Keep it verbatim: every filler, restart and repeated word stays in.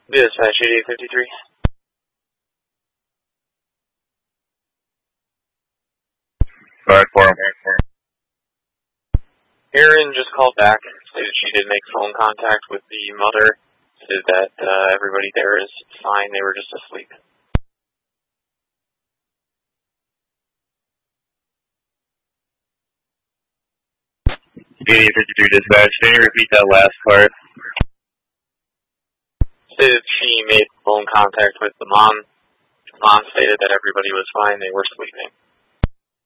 Dispatch eighty-eight fifty-three. Alright, for him. Erin just called back, stated she did make phone contact with the mother, said that uh, everybody there is fine, they were just asleep. eighty-eight fifty-three dispatch, can you repeat that last part? Stated she made phone contact with the mom. Mom stated that everybody was fine, they were sleeping.